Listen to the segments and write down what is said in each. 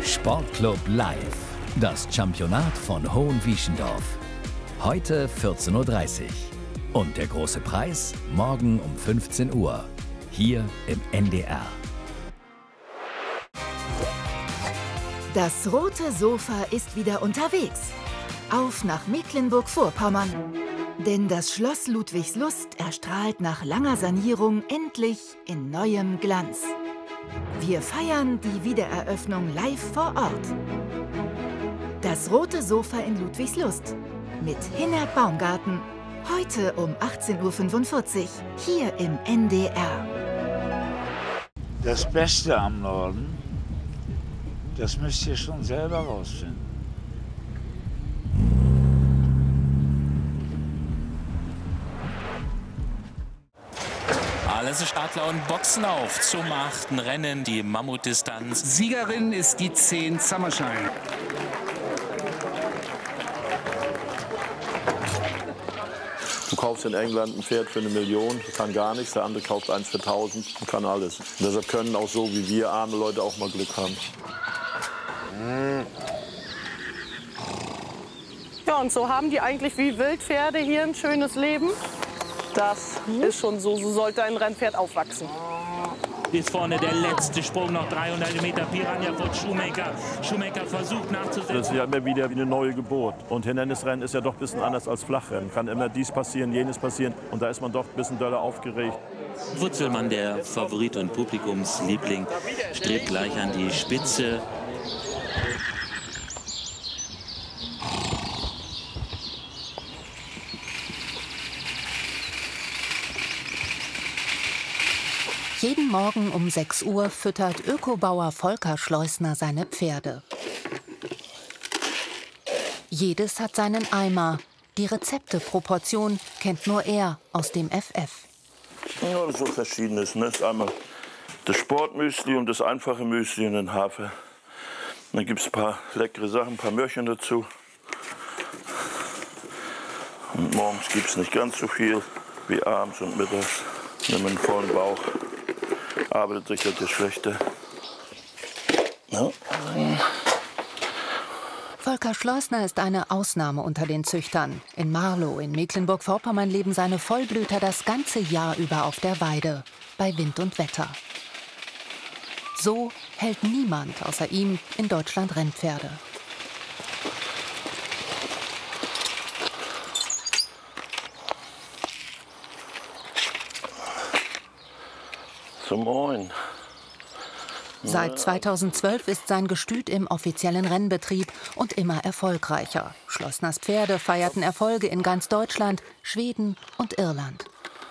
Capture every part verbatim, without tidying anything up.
Sportclub Live, das Championat von Hohenwieschendorf. Heute vierzehn Uhr dreißig. Und der große Preis morgen um fünfzehn Uhr. Hier im N D R. Das rote Sofa ist wieder unterwegs. Auf nach Mecklenburg-Vorpommern. Denn das Schloss Ludwigslust erstrahlt nach langer Sanierung endlich in neuem Glanz. Wir feiern die Wiedereröffnung live vor Ort. Das rote Sofa in Ludwigslust mit Hinnerk Baumgarten. Heute um achtzehn Uhr fünfundvierzig hier im N D R. Das Beste am Norden, das müsst ihr schon selber rausfinden. Alles Startler und Boxen auf zum achten Rennen, die Mammutdistanz. Siegerin ist die zehn Summershine. Du kaufst in England ein Pferd für eine Million, kann gar nichts. Der andere kauft eins für tausend und kann alles. Und deshalb können auch so wie wir arme Leute auch mal Glück haben. Ja, und so haben die eigentlich wie Wildpferde hier ein schönes Leben. Das ist schon so, so sollte ein Rennpferd aufwachsen. Ist vorne der letzte Sprung, noch dreihundert Meter. Piranha von Shoemaker. Shoemaker versucht nachzusetzen. Das ist ja immer wieder wie eine neue Geburt. Und Hindernisrennen ist ja doch ein bisschen anders als Flachrennen. Kann immer dies passieren, jenes passieren. Und da ist man doch ein bisschen doller aufgeregt. Wurzelmann, der Favorit und Publikumsliebling, strebt gleich an die Spitze. Jeden Morgen um sechs Uhr füttert Ökobauer Volker Schleusner seine Pferde. Jedes hat seinen Eimer. Die Rezepteproportion kennt nur er aus dem F F. Ja, so verschiedenes. Ne? Das ist einmal das Sportmüsli und das einfache Müsli und den Hafer. Dann gibt es ein paar leckere Sachen, ein paar Möhrchen dazu. Und morgens gibt es nicht ganz so viel wie abends und mittags. Wenn man einen vollen Bauch arbeitet sich das schlechter. Ja. Volker Schleusner ist eine Ausnahme unter den Züchtern. In Marlow in Mecklenburg-Vorpommern leben seine Vollblüter das ganze Jahr über auf der Weide, bei Wind und Wetter. So hält niemand außer ihm in Deutschland Rennpferde. So, moin. Seit zweitausendzwölf ist sein Gestüt im offiziellen Rennbetrieb und immer erfolgreicher. Schleusners Pferde feierten Erfolge in ganz Deutschland, Schweden und Irland.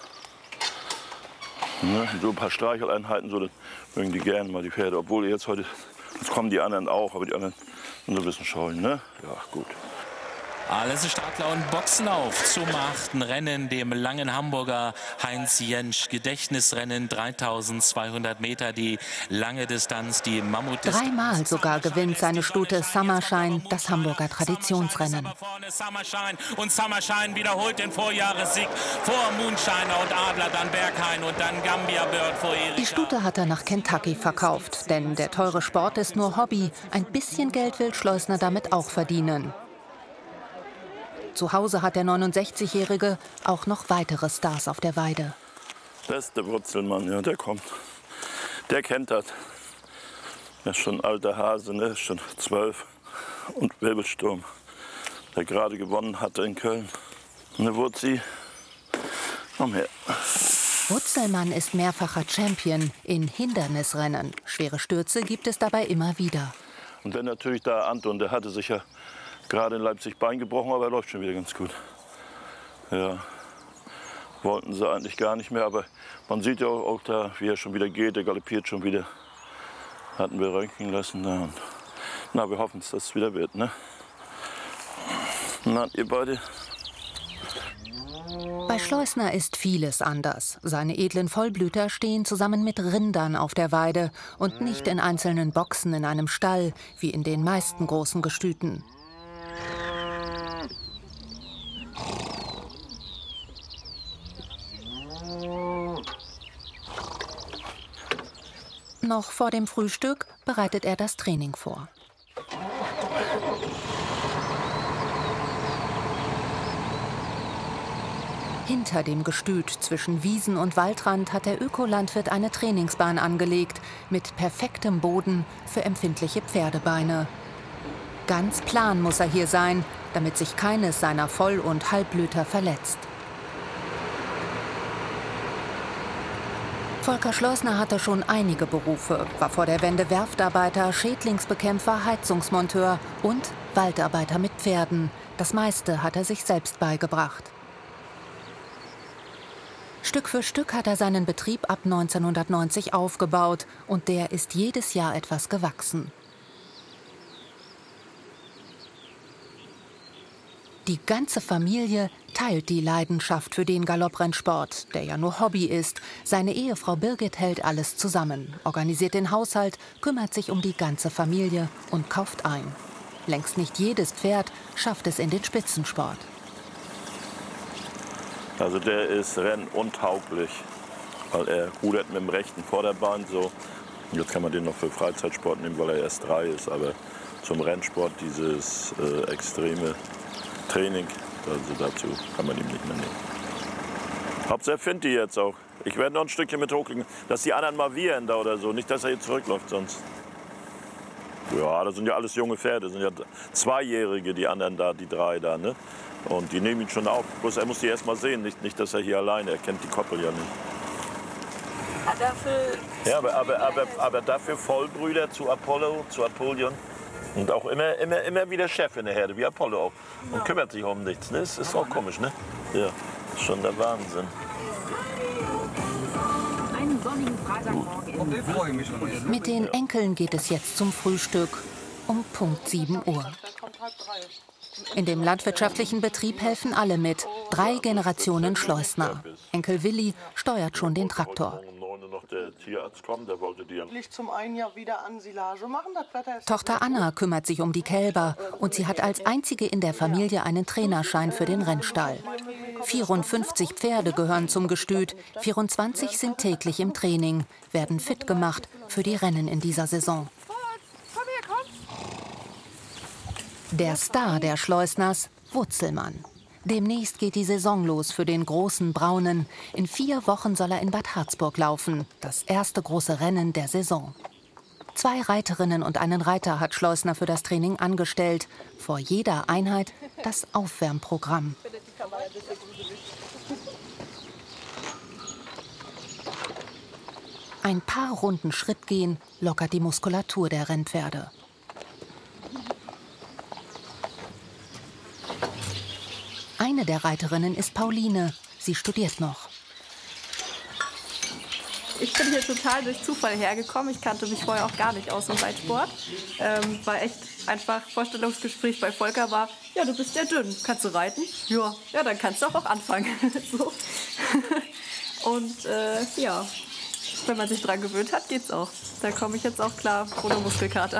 Ne, so ein paar Streicheleinheiten, so, das mögen die gerne mal, die Pferde. Obwohl jetzt heute, jetzt kommen die anderen auch, aber die anderen sind so ein bisschen scheu, ne? Ja, gut. Alles Startler und Boxen auf zum achten Rennen, dem langen Hamburger Heinz Jentsch Gedächtnisrennen, dreitausendzweihundert Meter, die lange Distanz, die Mammutdistanz. Dreimal sogar gewinnt seine Stute Summershine das Hamburger Traditionsrennen. Summershine und Summershine wiederholt den Vorjahressieg vor Moonshiner und Adler, dann Berghain und dann Gambia Bird vor Erika. Die Stute hat er nach Kentucky verkauft, denn der teure Sport ist nur Hobby. Ein bisschen Geld will Schleusner damit auch verdienen. Zu Hause hat der neunundsechzigjährige auch noch weitere Stars auf der Weide. Das ist der Wurzelmann, ja, der kommt. Der kennt das. Der ist schon ein alter Hase, ne? Ist schon zwölf. Und Wirbelsturm, der gerade gewonnen hatte in Köln. Eine Wurzi, komm her. Wurzelmann ist mehrfacher Champion in Hindernisrennen. Schwere Stürze gibt es dabei immer wieder. Und dann natürlich da Anton, der hatte sich ja gerade in Leipzig Bein gebrochen, aber er läuft schon wieder ganz gut. Ja, wollten sie eigentlich gar nicht mehr, aber man sieht ja auch, auch da, wie er schon wieder geht, der galoppiert schon wieder. Hatten wir röntgen lassen. Na, und, na wir hoffen, dass es wieder wird, ne? Na, ihr beide? Bei Schleusner ist vieles anders. Seine edlen Vollblüter stehen zusammen mit Rindern auf der Weide und nicht in einzelnen Boxen in einem Stall, wie in den meisten großen Gestüten. Noch vor dem Frühstück bereitet er das Training vor. Hinter dem Gestüt zwischen Wiesen und Waldrand hat der Ökolandwirt eine Trainingsbahn angelegt mit perfektem Boden für empfindliche Pferdebeine. Ganz plan muss er hier sein, damit sich keines seiner Voll- und Halbblüter verletzt. Volker Schleusner hatte schon einige Berufe, war vor der Wende Werftarbeiter, Schädlingsbekämpfer, Heizungsmonteur und Waldarbeiter mit Pferden. Das meiste hat er sich selbst beigebracht. Stück für Stück hat er seinen Betrieb ab neunzehnhundertneunzig aufgebaut und der ist jedes Jahr etwas gewachsen. Die ganze Familie teilt die Leidenschaft für den Galopprennsport, der ja nur Hobby ist. Seine Ehefrau Birgit hält alles zusammen, organisiert den Haushalt, kümmert sich um die ganze Familie und kauft ein. Längst nicht jedes Pferd schafft es in den Spitzensport. Also der ist rennuntauglich, weil er rudert mit dem rechten Vorderbein so. Jetzt kann man den noch für Freizeitsport nehmen, weil er erst drei ist, aber zum Rennsport dieses äh, extreme Training, also dazu kann man ihn nicht mehr nehmen. Hauptsache findet die jetzt auch. Ich werde noch ein Stückchen mit hochkriegen, dass die anderen mal wiehern da oder so, nicht dass er hier zurückläuft sonst. Ja, das sind ja alles junge Pferde, das sind ja Zweijährige, die anderen da, die drei da, ne? Und die nehmen ihn schon auf. Bloß er muss die erst mal sehen, nicht, nicht dass er hier alleine, er kennt die Koppel ja nicht. Dafür ja, aber, aber, aber, aber dafür Vollbrüder zu Apollo, zu Apollyon. Und auch immer, immer, immer wieder Chef in der Herde, wie Apollo auch. Und kümmert sich um nichts, ne? Das ist auch komisch, ne? Ja, ist schon der Wahnsinn. einen sonnigen Freitagmorgen. Mit den Enkeln geht es jetzt zum Frühstück um Punkt sieben Uhr. In dem landwirtschaftlichen Betrieb helfen alle mit. Drei Generationen Schleusner. Enkel Willi steuert schon den Traktor. Tochter Anna kümmert sich um die Kälber und sie hat als einzige in der Familie einen Trainerschein für den Rennstall. vierundfünfzig Pferde gehören zum Gestüt, vierundzwanzig sind täglich im Training, werden fit gemacht für die Rennen in dieser Saison. Der Star der Schleusners, Wutzelmann. Demnächst geht die Saison los für den großen Braunen. In vier Wochen soll er in Bad Harzburg laufen, das erste große Rennen der Saison. Zwei Reiterinnen und einen Reiter hat Schleusner für das Training angestellt. Vor jeder Einheit das Aufwärmprogramm. Ein paar Runden Schritt gehen lockert die Muskulatur der Rennpferde. Eine der Reiterinnen ist Pauline. Sie studiert noch. Ich bin hier total durch Zufall hergekommen. Ich kannte mich vorher auch gar nicht aus dem Reitsport. Ähm, war echt einfach Vorstellungsgespräch bei Volker war, ja, du bist ja dünn. Kannst du reiten? Ja, ja, dann kannst du auch, auch anfangen. So. Und äh, ja, wenn man sich dran gewöhnt hat, geht's auch. Da komme ich jetzt auch klar ohne Muskelkater.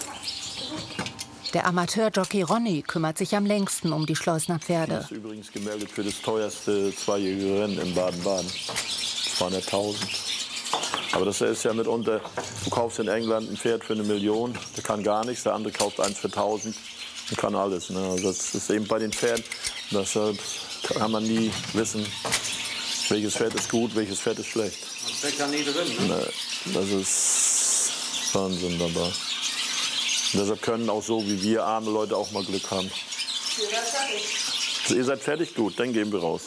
Der Amateurjockey Ronny kümmert sich am längsten um die Schleusner Pferde. Das ist übrigens gemeldet für das teuerste zweijährige Rennen in Baden-Baden. zweihunderttausend. Aber das ist ja mitunter, du kaufst in England ein Pferd für eine Million, der kann gar nichts, der andere kauft eins für tausend und kann alles. Ne? Also das ist eben bei den Pferden, deshalb kann man nie wissen, welches Pferd ist gut, welches Pferd ist schlecht. Das steckt da nie drin, ne? Das ist Wahnsinn dabei. Und deshalb können auch so wie wir arme Leute auch mal Glück haben. Also ihr seid fertig? Gut, dann gehen wir raus.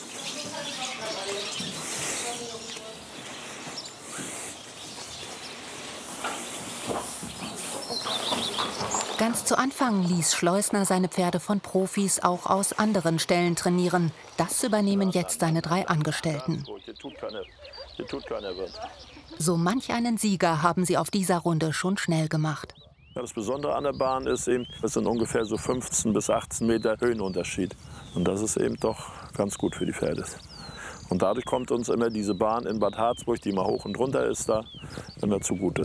Ganz zu Anfang ließ Schleusner seine Pferde von Profis auch aus anderen Stellen trainieren. Das übernehmen jetzt seine drei Angestellten. Hier tut keiner, hier tut keiner was. So manch einen Sieger haben sie auf dieser Runde schon schnell gemacht. Ja, das Besondere an der Bahn ist eben, es sind ungefähr so fünfzehn bis achtzehn Meter Höhenunterschied. Und das ist eben doch ganz gut für die Pferde. Und dadurch kommt uns immer diese Bahn in Bad Harzburg, die immer hoch und runter ist, da immer zugute.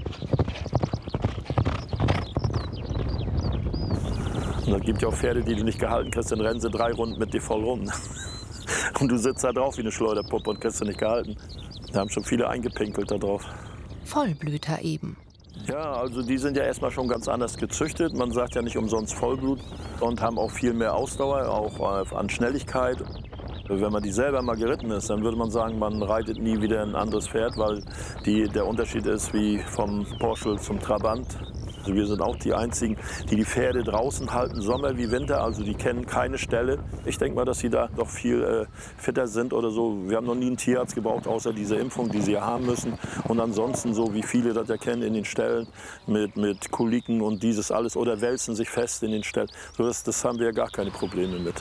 Und es gibt ja auch Pferde, die du nicht gehalten kriegst, dann rennen sie drei Runden mit dir voll rum. Und du sitzt da drauf wie eine Schleuderpuppe und kriegst sie nicht gehalten. Da haben schon viele eingepinkelt da drauf. Vollblüter eben. Ja, also die sind ja erstmal schon ganz anders gezüchtet. Man sagt ja nicht umsonst Vollblut und haben auch viel mehr Ausdauer, auch an Schnelligkeit. Wenn man die selber mal geritten ist, dann würde man sagen, man reitet nie wieder ein anderes Pferd, weil die, der Unterschied ist wie vom Porsche zum Trabant. Also wir sind auch die Einzigen, die die Pferde draußen halten, Sommer wie Winter, also die kennen keine Stelle. Ich denke mal, dass sie da doch viel äh, fitter sind oder so. Wir haben noch nie einen Tierarzt gebraucht, außer diese Impfung, die sie haben müssen. Und ansonsten, so wie viele das ja kennen, in den Ställen mit, mit Koliken und dieses alles oder wälzen sich fest in den Ställen. So, das, das haben wir ja gar keine Probleme mit.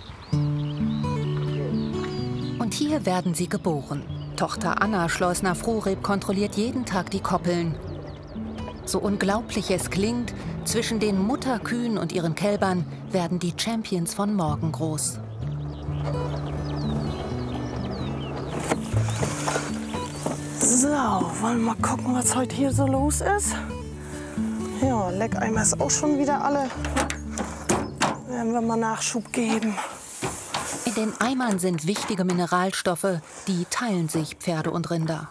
Und hier werden sie geboren. Tochter Anna Schleusner-Frohreb kontrolliert jeden Tag die Koppeln. So unglaublich es klingt, zwischen den Mutterkühen und ihren Kälbern werden die Champions von morgen groß. So, wollen wir mal gucken, was heute hier so los ist. Ja, Leckeimer ist auch schon wieder alle. Werden wir mal Nachschub geben. In den Eimern sind wichtige Mineralstoffe, die teilen sich Pferde und Rinder.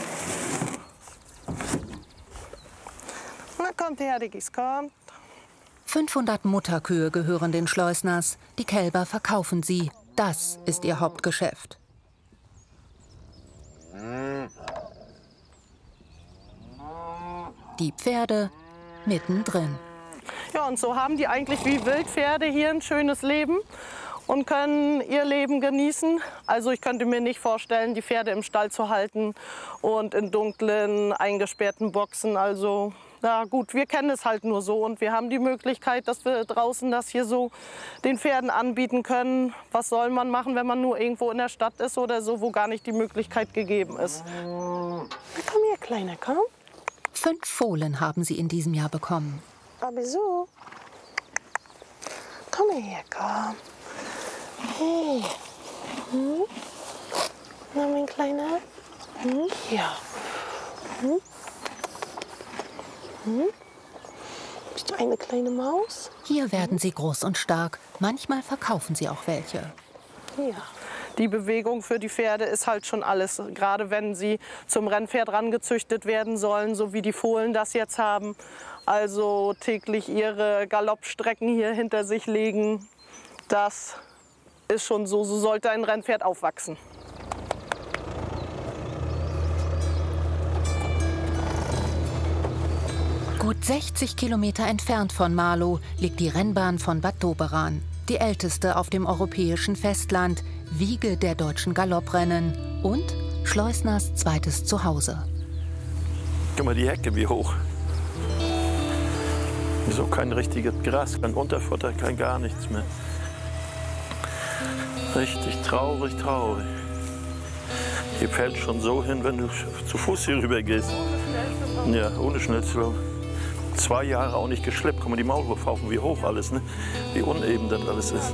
Na kommt her, Dickis, kommt. fünfhundert Mutterkühe gehören den Schleusners. Die Kälber verkaufen sie. Das ist ihr Hauptgeschäft. Die Pferde mittendrin. Ja, und so haben die eigentlich wie Wildpferde hier ein schönes Leben und können ihr Leben genießen. Also ich könnte mir nicht vorstellen, die Pferde im Stall zu halten und in dunklen, eingesperrten Boxen. Also ja gut, wir kennen es halt nur so und wir haben die Möglichkeit, dass wir draußen das hier so den Pferden anbieten können. Was soll man machen, wenn man nur irgendwo in der Stadt ist oder so, wo gar nicht die Möglichkeit gegeben ist? Na, komm her, Kleiner, komm. Fünf Fohlen haben sie in diesem Jahr bekommen. Aber so. Komm her, komm. Hey. Hm? Na, mein Kleiner? Hm? Ja. Hm? Hm? Bist du eine kleine Maus? Hier werden sie groß und stark. Manchmal verkaufen sie auch welche. Ja. Die Bewegung für die Pferde ist halt schon alles. Gerade wenn sie zum Rennpferd rangezüchtet werden sollen, so wie die Fohlen das jetzt haben. Also täglich ihre Galoppstrecken hier hinter sich legen. Das ist schon so, so sollte ein Rennpferd aufwachsen. Gut sechzig Kilometer entfernt von Marlow liegt die Rennbahn von Bad Doberan. Die älteste auf dem europäischen Festland, Wiege der deutschen Galopprennen und Schleusners zweites Zuhause. Guck mal die Hecke wie hoch. So kein richtiges Gras, kein Unterfutter, kein gar nichts mehr. Richtig traurig, traurig. Hier fällt schon so hin, wenn du zu Fuß hier rüber gehst. Ja, ohne Schnitzel. Zwei Jahre auch nicht geschleppt. Guck mal, die Maulwurfhaufen, wie hoch alles, ne? Wie uneben das alles ist.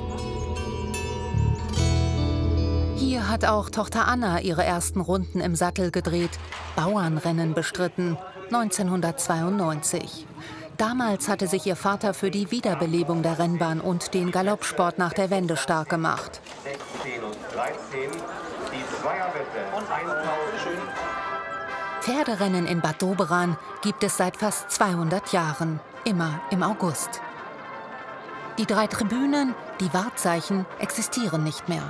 Hier hat auch Tochter Anna ihre ersten Runden im Sattel gedreht, Bauernrennen bestritten, neunzehnhundertzweiundneunzig. Damals hatte sich ihr Vater für die Wiederbelebung der Rennbahn und den Galoppsport nach der Wende stark gemacht. sechzehn und dreizehn, die Zweierwette und eintausend. Pferderennen in Bad Doberan gibt es seit fast zweihundert Jahren, immer im August. Die drei Tribünen, die Wahrzeichen, existieren nicht mehr.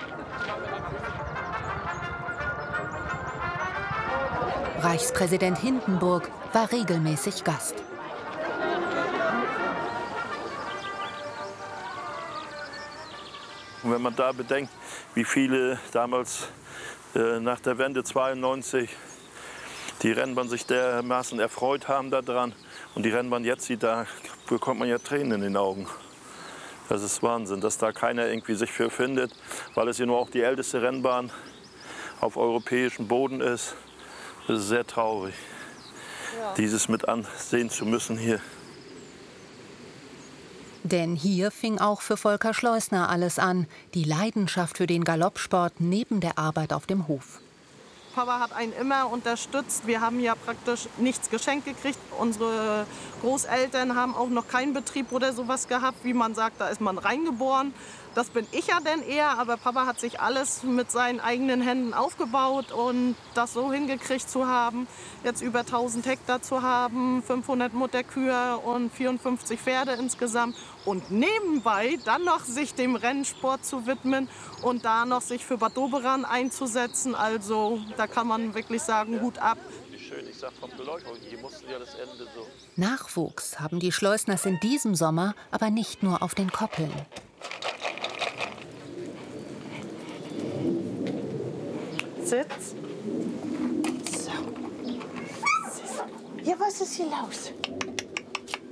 Reichspräsident Hindenburg war regelmäßig Gast. Und wenn man da bedenkt, wie viele damals äh, nach der Wende zweiundneunzig die Rennbahn sich dermaßen erfreut haben daran und die Rennbahn jetzt sieht, da bekommt man ja Tränen in den Augen. Das ist Wahnsinn, dass da keiner irgendwie sich für findet, weil es ja nur auch die älteste Rennbahn auf europäischem Boden ist. Das ist sehr traurig, ja, dieses mit ansehen zu müssen hier. Denn hier fing auch für Volker Schleusner alles an, die Leidenschaft für den Galoppsport neben der Arbeit auf dem Hof. Papa hat einen immer unterstützt. Wir haben ja praktisch nichts geschenkt gekriegt. Unsere Großeltern haben auch noch keinen Betrieb oder sowas gehabt. Wie man sagt, da ist man reingeboren. Das bin ich ja denn eher, aber Papa hat sich alles mit seinen eigenen Händen aufgebaut und das so hingekriegt zu haben, jetzt über tausend Hektar zu haben, fünfhundert Mutterkühe und vierundfünfzig Pferde insgesamt und nebenbei dann noch sich dem Rennsport zu widmen und da noch sich für Bad Doberan einzusetzen. Also da kann man wirklich sagen, Hut ab. Ich sag von Beleuchtung, die mussten ja das Ende so. Nachwuchs haben die Schleusners in diesem Sommer aber nicht nur auf den Koppeln. Sitz. So. Ja, was ist hier los?